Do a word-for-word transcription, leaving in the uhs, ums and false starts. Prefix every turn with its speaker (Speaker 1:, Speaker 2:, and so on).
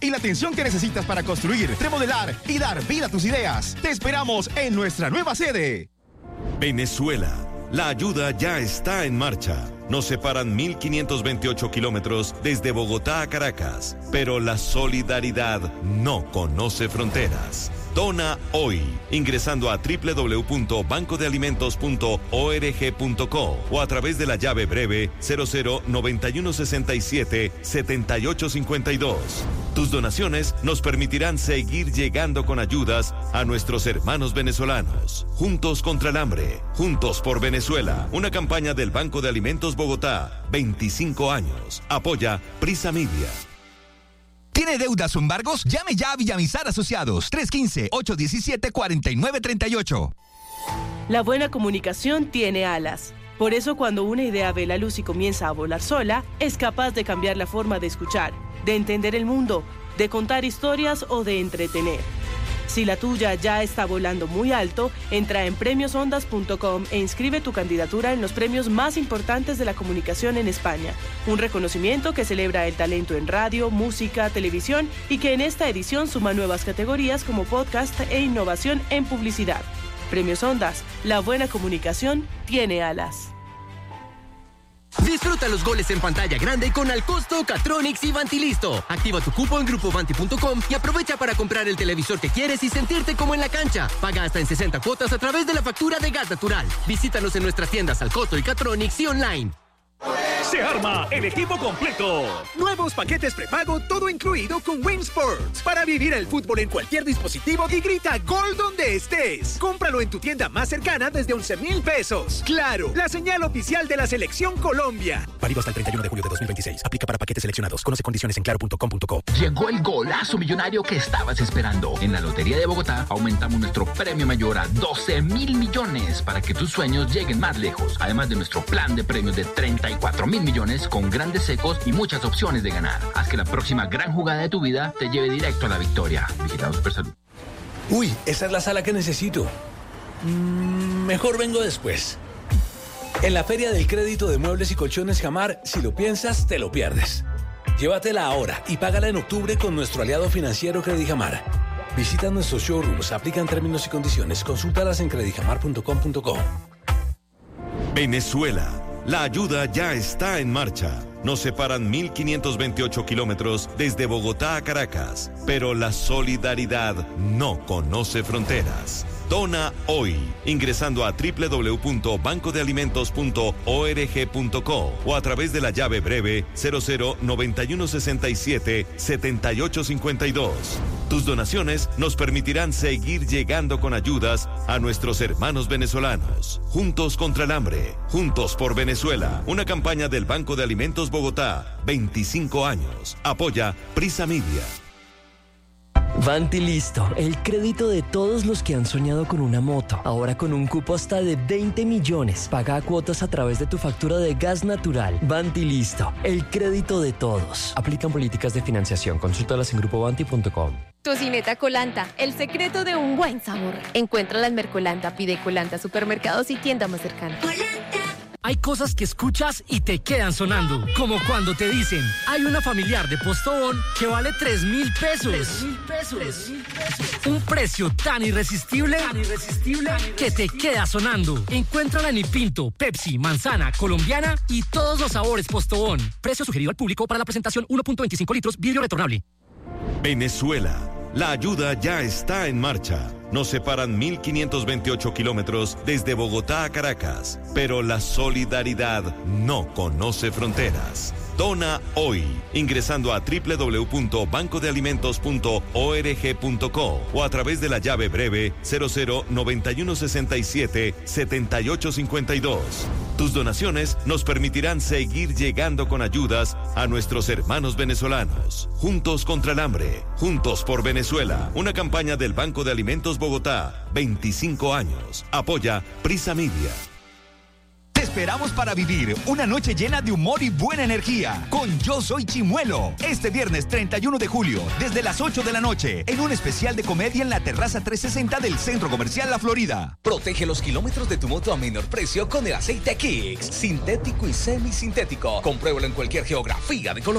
Speaker 1: y la atención que necesitas para construir, remodelar y dar vida a tus ideas. Te esperamos en nuestra nueva sede.
Speaker 2: Venezuela. La ayuda ya está en marcha. Nos separan mil quinientos veintiocho kilómetros desde Bogotá a Caracas, pero la solidaridad no conoce fronteras. Dona hoy, ingresando a doble u doble u doble u punto banco de alimentos punto org punto co o a través de la llave breve cero cero noventa y uno sesenta y siete setenta y ocho cincuenta y dos. Tus donaciones nos permitirán seguir llegando con ayudas a nuestros hermanos venezolanos. Juntos contra el hambre, juntos por Venezuela. Una campaña del Banco de Alimentos Bogotá, veinticinco años. Apoya Prisa Media.
Speaker 3: ¿Tiene deudas o embargos? Llame ya a Villamizar Asociados, tres uno cinco, ocho uno siete, cuatro nueve tres ocho.
Speaker 4: La buena comunicación tiene alas. Por eso, cuando una idea ve la luz y comienza a volar sola, es capaz de cambiar la forma de escuchar, de entender el mundo, de contar historias o de entretener. Si la tuya ya está volando muy alto, entra en premios ondas punto com e inscribe tu candidatura en los premios más importantes de la comunicación en España. Un reconocimiento que celebra el talento en radio, música, televisión y que en esta edición suma nuevas categorías como podcast e innovación en publicidad. Premios Ondas, la buena comunicación tiene alas.
Speaker 5: Disfruta los goles en pantalla grande con Al Costo, Catronics y Vantilisto. Activa tu cupo en grupo vanti punto com y aprovecha para comprar el televisor que quieres y sentirte como en la cancha. Paga hasta en sesenta cuotas a través de la factura de gas natural. Visítanos en nuestras tiendas Al Costo y Catronics y online.
Speaker 6: Se arma el equipo completo. Nuevos paquetes prepago, todo incluido con Win Sports. Para vivir el fútbol en cualquier dispositivo y grita gol donde estés. Cómpralo en tu tienda más cercana desde once mil pesos. Claro, la señal oficial de la Selección Colombia.
Speaker 7: Válido hasta el treinta y uno de julio de dos mil veintiséis. Aplica para paquetes seleccionados. Conoce condiciones en claro punto com punto co.
Speaker 8: Llegó el golazo millonario que estabas esperando. En la Lotería de Bogotá aumentamos nuestro premio mayor a doce mil millones para que tus sueños lleguen más lejos. Además de nuestro plan de premios de treinta y cuatro mil millones con grandes secos y muchas opciones de ganar. Haz que la próxima gran jugada de tu vida te lleve directo a la victoria. Vigilado Supersalud.
Speaker 9: Uy, esa es la sala que necesito. Mm, mejor vengo después. En la Feria del Crédito de Muebles y Colchones Jamar, si lo piensas, te lo pierdes. Llévatela ahora y págala en octubre con nuestro aliado financiero Credijamar. Visita nuestros showrooms, aplican términos y condiciones. Consúltalas en credijamar punto com punto co.
Speaker 2: Venezuela. La ayuda ya está en marcha. Nos separan mil quinientos veintiocho kilómetros desde Bogotá a Caracas, pero la solidaridad no conoce fronteras. Dona hoy, ingresando a doble u doble u doble u punto banco de alimentos punto org punto co o a través de la llave breve cero cero noventa y uno sesenta y siete setenta y ocho cincuenta y dos. Tus donaciones nos permitirán seguir llegando con ayudas a nuestros hermanos venezolanos. Juntos contra el hambre, juntos por Venezuela. Una campaña del Banco de Alimentos Bogotá, veinticinco años. Apoya Prisa Media.
Speaker 10: Vantilisto, el crédito de todos los que han soñado con una moto. Ahora con un cupo hasta de veinte millones. Paga cuotas a través de tu factura de gas natural. Vantilisto, el crédito de todos. Aplican políticas de financiación. Consúltalas en grupo vanti punto com.
Speaker 11: Tocineta Colanta, el secreto de un buen sabor. Encuéntrala en Mercolanta, pide Colanta, supermercados y tienda más cercana.
Speaker 12: Hay cosas que escuchas y te quedan sonando, como cuando te dicen, hay una familiar de Postobón que vale tres mil pesos. tres mil pesos. Un precio tan irresistible, tan irresistible que te queda sonando. Encuéntrala en Ipinto, Pepsi, Manzana, Colombiana y todos los sabores Postobón. Precio sugerido al público para la presentación uno punto veinticinco litros, vidrio retornable.
Speaker 2: Venezuela. La ayuda ya está en marcha. Nos separan mil quinientos veintiocho kilómetros desde Bogotá a Caracas, pero la solidaridad no conoce fronteras. Dona hoy, ingresando a doble u doble u doble u punto banco de alimentos punto org punto co o a través de la llave breve cero cero noventa y uno sesenta y siete setenta y ocho cincuenta y dos. Tus donaciones nos permitirán seguir llegando con ayudas a nuestros hermanos venezolanos. Juntos contra el hambre, juntos por Venezuela. Una campaña del Banco de Alimentos Bogotá, veinticinco años. Apoya Prisa Media.
Speaker 3: Te esperamos para vivir una noche llena de humor y buena energía con Yo Soy Chimuelo. Este viernes treinta y uno de julio, desde las ocho de la noche, en un especial de comedia en la terraza trescientos sesenta del Centro Comercial La Florida.
Speaker 13: Protege los kilómetros de tu moto a menor precio con el aceite Kicks, sintético y semisintético. Compruébalo en cualquier geografía de Colombia.